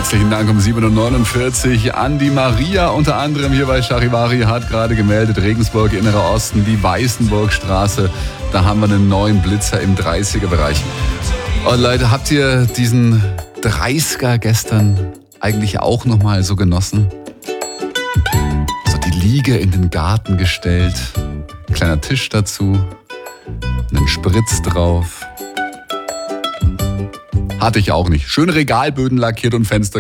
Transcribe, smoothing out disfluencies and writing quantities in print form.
Herzlichen Dank um 7.49 Uhr an die Maria, unter anderem hier bei Charivari, hat gerade gemeldet, Regensburg, Innerer Osten, die Weißenburgstraße. Da haben wir einen neuen Blitzer im 30er-Bereich. Und Leute, habt ihr diesen 30er gestern eigentlich auch nochmal so genossen? So die Liege in den Garten gestellt, kleiner Tisch dazu, einen Spritz drauf. Hatte ich auch nicht. Schön Regalböden lackiert und Fenster